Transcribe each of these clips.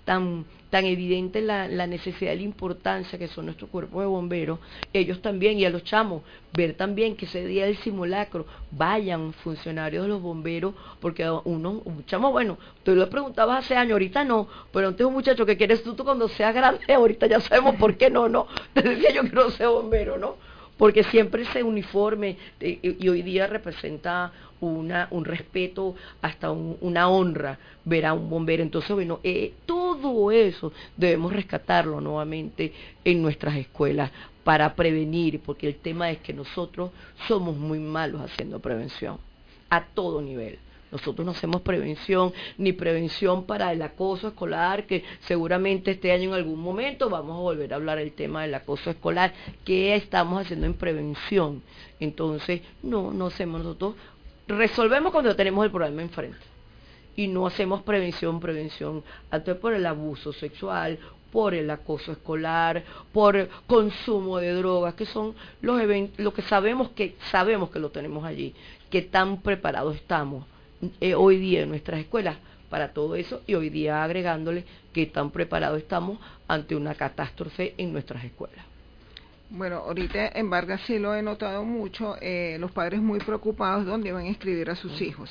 tan evidente la necesidad y la importancia que son nuestros cuerpos de bomberos, ellos también, y a los chamos, ver también que ese día del simulacro vayan funcionarios de los bomberos, porque un chamo, bueno, tú lo preguntabas hace años, ahorita no, pero antes un muchacho que quieres tú cuando seas grande, ahorita ya sabemos por qué no, te decía yo quiero ser bombero, ¿no? Porque siempre ese uniforme y hoy día representa un respeto, hasta una honra ver a un bombero. Entonces, bueno, todo eso debemos rescatarlo nuevamente en nuestras escuelas para prevenir, porque el tema es que nosotros somos muy malos haciendo prevención a todo nivel. Nosotros no hacemos prevención, ni prevención para el acoso escolar, que seguramente este año en algún momento vamos a volver a hablar del tema del acoso escolar, que estamos haciendo en prevención. Entonces, no hacemos nosotros, resolvemos cuando tenemos el problema enfrente. Y no hacemos prevención, entonces por el abuso sexual, por el acoso escolar, por consumo de drogas, que son los eventos, lo que sabemos que lo tenemos allí, que tan preparados estamos hoy día en nuestras escuelas para todo eso, y hoy día agregándole que tan preparados estamos ante una catástrofe en nuestras escuelas. Bueno, ahorita en Vargas sí lo he notado mucho, los padres muy preocupados dónde van a inscribir a sus hijos.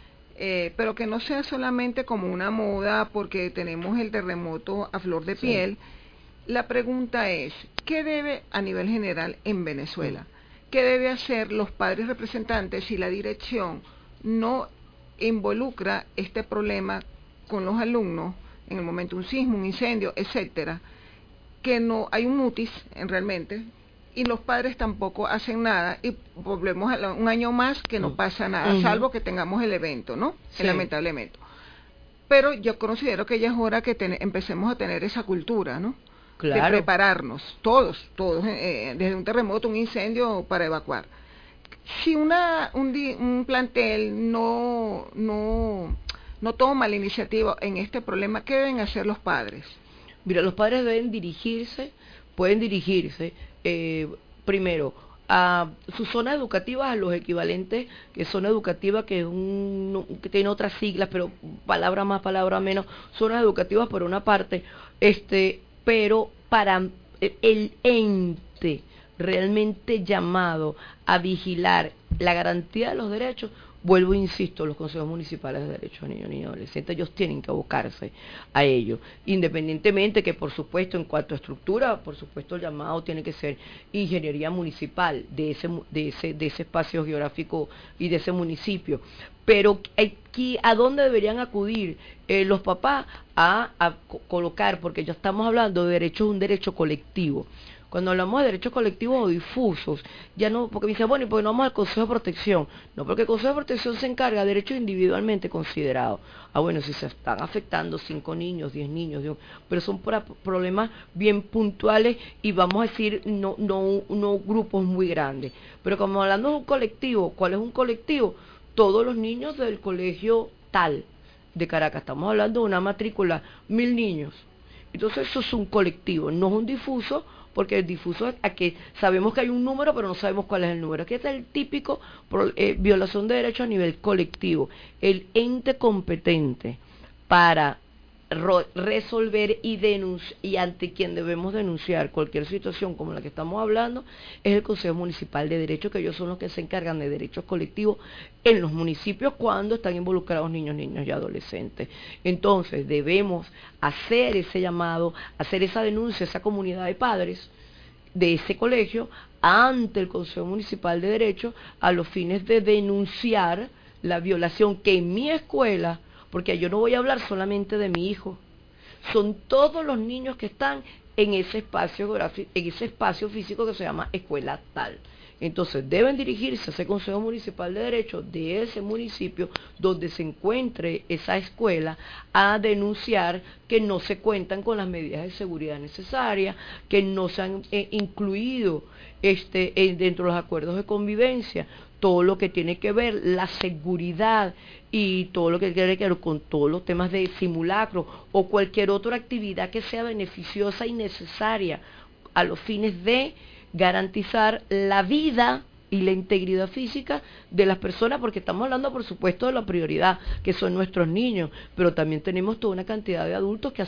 Pero que no sea solamente como una moda porque tenemos el terremoto a flor de piel. La pregunta es, ¿qué debe a nivel general en Venezuela? ¿Qué debe hacer los padres representantes si la dirección no involucra este problema con los alumnos en el momento de un sismo, un incendio, etcétera? Que no hay un mutis realmente, y los padres tampoco hacen nada, y volvemos a un año más que no pasa nada, salvo que tengamos el evento, ¿no? Sí. El lamentable evento. Pero yo considero que ya es hora que empecemos a tener esa cultura, ¿no? Claro. De prepararnos, todos, desde un terremoto, un incendio, para evacuar. Si un plantel no toma la iniciativa en este problema, ¿qué deben hacer los padres? Mira, los padres pueden dirigirse primero a sus zonas educativas, a los equivalentes, que zona educativa, que que tiene otras siglas, pero palabra más, palabra menos, zonas educativas por una parte, pero para el ente realmente llamado a vigilar la garantía de los derechos, vuelvo e insisto, los consejos municipales de derechos de niños y adolescentes, ellos tienen que abocarse a ello, independientemente que, por supuesto, en cuanto a estructura, por supuesto el llamado tiene que ser ingeniería municipal de ese espacio geográfico y de ese municipio. Pero aquí, ¿a dónde deberían acudir los papás? A colocar, porque ya estamos hablando de derechos, un derecho colectivo. Cuando hablamos de derechos colectivos o difusos, ya no, porque me dice, bueno, ¿y por qué no vamos al Consejo de Protección? No, porque el Consejo de Protección se encarga de derechos individualmente considerados. Bueno, si se están afectando 5 niños, 10 niños, pero son problemas bien puntuales y vamos a decir, no grupos muy grandes. Pero como hablando de un colectivo, ¿cuál es un colectivo? Todos los niños del colegio tal de Caracas, estamos hablando de una matrícula, 1000 niños. Entonces eso es un colectivo, no es un difuso, porque el difuso es a que sabemos que hay un número, pero no sabemos cuál es el número. Aquí está el típico violación de derechos a nivel colectivo. El ente competente para resolver y ante quien debemos denunciar cualquier situación como la que estamos hablando es el Consejo Municipal de Derechos, que ellos son los que se encargan de derechos colectivos en los municipios cuando están involucrados niños y adolescentes. Entonces debemos hacer ese llamado, hacer esa denuncia a esa comunidad de padres de ese colegio ante el Consejo Municipal de Derechos a los fines de denunciar la violación que en mi escuela, porque yo no voy a hablar solamente de mi hijo, son todos los niños que están en ese espacio geográfico, en ese espacio físico que se llama escuela tal. Entonces deben dirigirse a ese Consejo Municipal de Derechos de ese municipio donde se encuentre esa escuela a denunciar que no se cuentan con las medidas de seguridad necesarias, que no se han incluido dentro de los acuerdos de convivencia todo lo que tiene que ver la seguridad y todo lo que tiene que ver con todos los temas de simulacro o cualquier otra actividad que sea beneficiosa y necesaria a los fines de garantizar la vida y la integridad física de las personas, porque estamos hablando, por supuesto, de la prioridad, que son nuestros niños, pero también tenemos toda una cantidad de adultos que